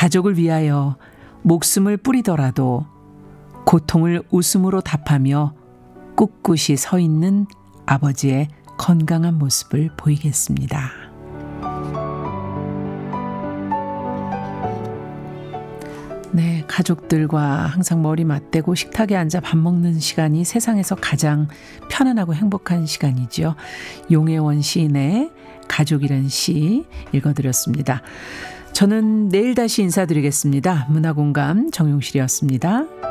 가족을 위하여 목숨을 뿌리더라도 고통을 웃음으로 답하며 꿋꿋이 서 있는 아버지의 건강한 모습을 보이겠습니다. 네, 가족들과 항상 머리 맞대고 식탁에 앉아 밥 먹는 시간이 세상에서 가장 편안하고 행복한 시간이죠. 용혜원 시인의 가족이란 시 읽어드렸습니다. 저는 내일 다시 인사드리겠습니다. 문화공감 정용실이었습니다.